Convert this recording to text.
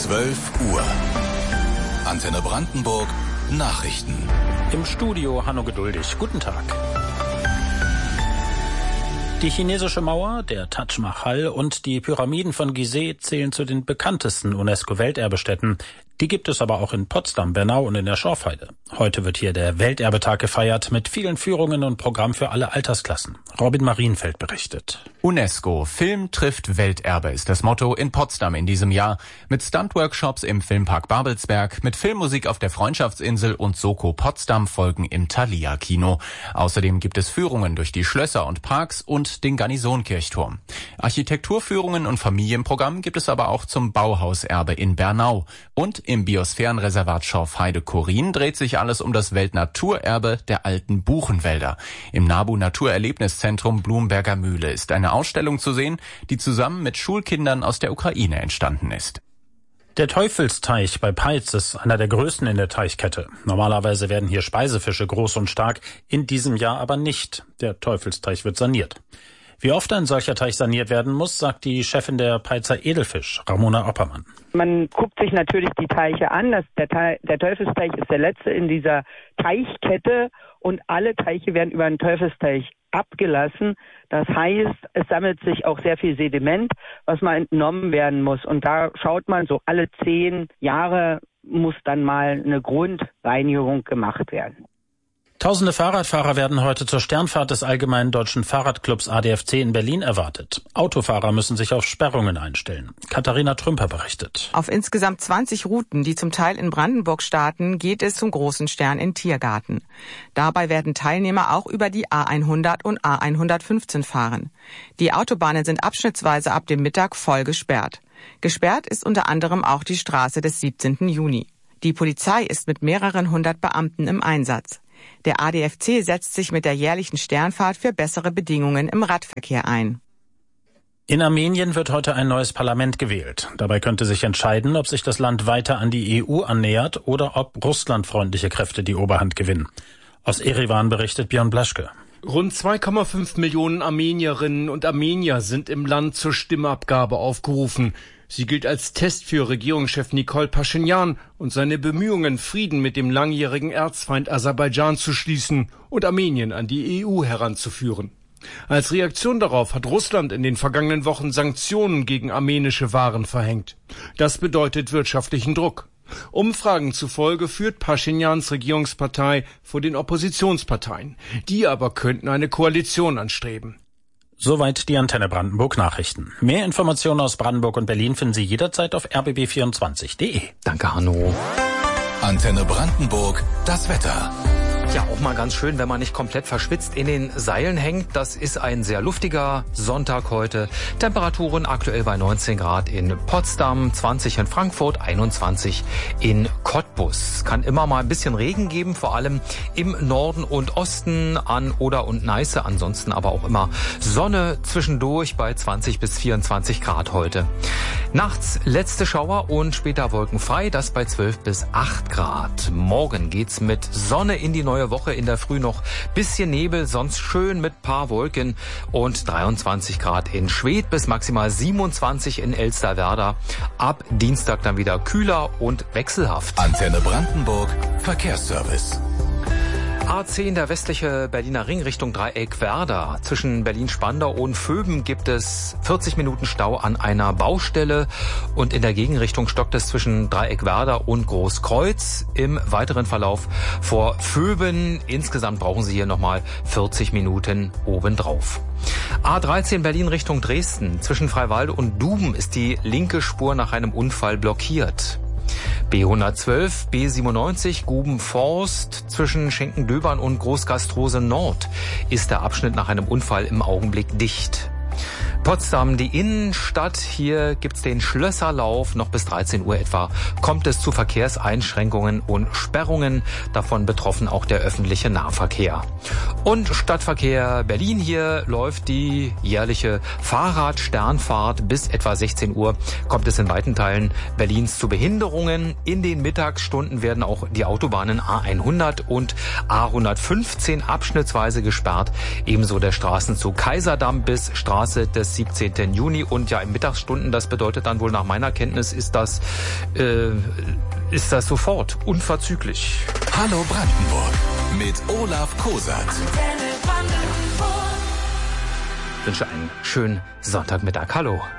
12 Uhr. Antenne Brandenburg Nachrichten. Im Studio Hanno Geduldig. Guten Tag. Die chinesische Mauer, der Taj Mahal und die Pyramiden von Gizeh zählen zu den bekanntesten UNESCO-Welterbestätten. Die gibt es aber auch in Potsdam, Bernau und in der Schorfheide. Heute wird hier der Welterbetag gefeiert mit vielen Führungen und Programm für alle Altersklassen. Robin Marienfeld berichtet. UNESCO, Film trifft Welterbe ist das Motto in Potsdam in diesem Jahr. Mit Stunt-Workshops im Filmpark Babelsberg, mit Filmmusik auf der Freundschaftsinsel und Soko Potsdam folgen im Thalia-Kino. Außerdem gibt es Führungen durch die Schlösser und Parks und den Garnisonkirchturm. Architekturführungen und Familienprogramm gibt es aber auch zum Bauhauserbe in Bernau. Und im Biosphärenreservat Schorfheide-Chorin dreht sich alles um das Weltnaturerbe der alten Buchenwälder. Im NABU Naturerlebniszentrum Blumberger Mühle ist eine Ausstellung zu sehen, die zusammen mit Schulkindern aus der Ukraine entstanden ist. Der Teufelsteich bei Peitz ist einer der größten in der Teichkette. Normalerweise werden hier Speisefische groß und stark, in diesem Jahr aber nicht. Der Teufelsteich wird saniert. Wie oft ein solcher Teich saniert werden muss, sagt die Chefin der Peitzer Edelfisch, Ramona Oppermann. Man guckt sich natürlich die Teiche an. Der Teufelsteich ist der letzte in dieser Teichkette und alle Teiche werden über den Teufelsteich abgelassen. Das heißt, es sammelt sich auch sehr viel Sediment, was mal entnommen werden muss. Und da schaut man, so alle 10 Jahre muss dann mal eine Grundreinigung gemacht werden. Tausende Fahrradfahrer werden heute zur Sternfahrt des Allgemeinen Deutschen Fahrradclubs ADFC in Berlin erwartet. Autofahrer müssen sich auf Sperrungen einstellen. Katharina Trümper berichtet. Auf insgesamt 20 Routen, die zum Teil in Brandenburg starten, geht es zum Großen Stern in Tiergarten. Dabei werden Teilnehmer auch über die A100 und A115 fahren. Die Autobahnen sind abschnittsweise ab dem Mittag voll gesperrt. Gesperrt ist unter anderem auch die Straße des 17. Juni. Die Polizei ist mit mehreren hundert Beamten im Einsatz. Der ADFC setzt sich mit der jährlichen Sternfahrt für bessere Bedingungen im Radverkehr ein. In Armenien wird heute ein neues Parlament gewählt. Dabei könnte sich entscheiden, ob sich das Land weiter an die EU annähert oder ob russlandfreundliche Kräfte die Oberhand gewinnen. Aus Erivan berichtet Björn Blaschke. Rund 2,5 Millionen Armenierinnen und Armenier sind im Land zur Stimmabgabe aufgerufen. Sie gilt als Test für Regierungschef Nikol Paschinjan und seine Bemühungen, Frieden mit dem langjährigen Erzfeind Aserbaidschan zu schließen und Armenien an die EU heranzuführen. Als Reaktion darauf hat Russland in den vergangenen Wochen Sanktionen gegen armenische Waren verhängt. Das bedeutet wirtschaftlichen Druck. Umfragen zufolge führt Paschinjans Regierungspartei vor den Oppositionsparteien. Die aber könnten eine Koalition anstreben. Soweit die Antenne Brandenburg Nachrichten. Mehr Informationen aus Brandenburg und Berlin finden Sie jederzeit auf rbb24.de. Danke, Hanno. Antenne Brandenburg, das Wetter. Ja, auch mal ganz schön, wenn man nicht komplett verschwitzt in den Seilen hängt. Das ist ein sehr luftiger Sonntag heute. Temperaturen aktuell bei 19 Grad in Potsdam, 20 in Frankfurt, 21 in Cottbus. Kann immer mal ein bisschen Regen geben, vor allem im Norden und Osten an Oder und Neiße. Ansonsten aber auch immer Sonne zwischendurch bei 20 bis 24 Grad heute. Nachts letzte Schauer und später wolkenfrei, das bei 12 bis 8 Grad. Morgen geht's mit Sonne in die neue Woche, in der Früh noch bisschen Nebel, sonst schön mit paar Wolken und 23 Grad in Schwedt bis maximal 27 in Elsterwerda. Ab Dienstag dann wieder kühler und wechselhaft. Antenne Brandenburg Verkehrsservice. A10, der westliche Berliner Ring Richtung Dreieck-Werder. Zwischen Berlin-Spandau und Vöben gibt es 40 Minuten Stau an einer Baustelle und in der Gegenrichtung stockt es zwischen Dreieck-Werder und Großkreuz. Im weiteren Verlauf vor Vöben. Insgesamt brauchen Sie hier nochmal 40 Minuten obendrauf. A13 Berlin Richtung Dresden. Zwischen Freiwalde und Duben ist die linke Spur nach einem Unfall blockiert. B112, B97, Gubenforst zwischen Schenkendöbern und Großgastrose Nord ist der Abschnitt nach einem Unfall im Augenblick dicht. Potsdam, die Innenstadt, hier gibt's den Schlösserlauf, noch bis 13 Uhr etwa kommt es zu Verkehrseinschränkungen und Sperrungen, davon betroffen auch der öffentliche Nahverkehr. Und Stadtverkehr Berlin, hier läuft die jährliche Fahrradsternfahrt bis etwa 16 Uhr, kommt es in weiten Teilen Berlins zu Behinderungen. In den Mittagsstunden werden auch die Autobahnen A100 und A115 abschnittsweise gesperrt, ebenso der Straßenzug Kaiserdamm bis Straße des 17. Juni. Und ja, in Mittagsstunden, das bedeutet dann wohl nach meiner Kenntnis, ist das sofort, unverzüglich. Hallo Brandenburg mit Olaf Kosat. Ich wünsche einen schönen Sonntagmittag. Hallo.